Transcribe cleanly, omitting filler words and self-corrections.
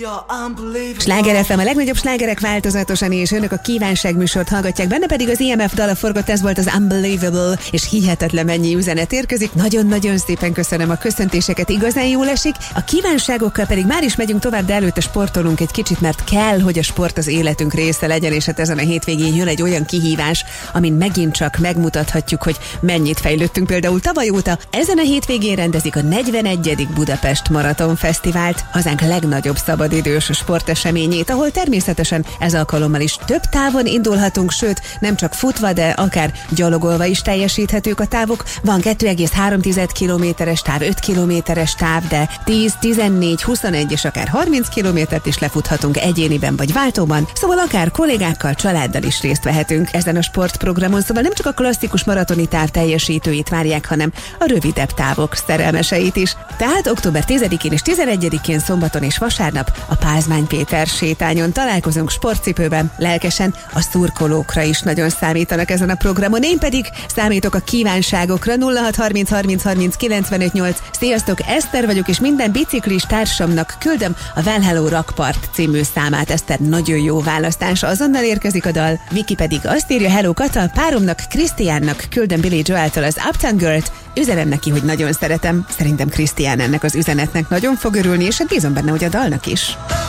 Sláger FM, a legnagyobb slágerek változatosan, és önök a kívánságműsort hallgatják, benne pedig az IMF dala forgott, ez volt az Unbelievable, és hihetetlen mennyi üzenet érkezik. Nagyon-nagyon szépen köszönöm a köszöntéseket, igazán jól esik. A kívánságokkal pedig már is megyünk tovább, de előtte sportolunk egy kicsit, mert kell, hogy a sport az életünk része legyen, és hát ezen a hétvégén jön egy olyan kihívás, amin megint csak megmutathatjuk, hogy mennyit fejlődtünk például tavaly óta. Ezen a hétvégén rendezik a 41. Budapest Maraton Fesztivált, hazánk legnagyobb szabadidős sporteseményét, ahol természetesen ez alkalommal is több távon indulhatunk, sőt, nem csak futva, de akár gyalogolva is teljesíthetők a távok. Van 2,3 kilométeres táv, 5 kilométeres táv, de 10, 14, 21 és akár 30 kilométert is lefuthatunk egyéniben vagy váltóban, szóval akár kollégákkal, családdal is részt vehetünk ezen a sportprogramon, szóval nem csak a klasszikus maratoni táv teljesítőit várják, hanem a rövidebb távok szerelmeseit is. Tehát október 10-én és 11-én szombaton és vasárnap a Pázmány Péter sétányon találkozunk sportcipőben, lelkesen. A szurkolókra is nagyon számítanak ezen a programon, én pedig számítok a kívánságokra. 0630 30 30 95 8. Sziasztok, Eszter vagyok, és minden biciklis társamnak küldöm a Well Hello Rakpart című számát. Eszter, nagyon jó választás, azonnal érkezik a dal. Viki pedig azt írja: Hello Kata, páromnak, Krisztiánnak küldöm Billy Joel-től az Uptown Girl-t. Üzenem neki, hogy nagyon szeretem. Szerintem Krisztián ennek az üzenetnek nagyon fog örülni, és bízom benne, hogy a dalnak is.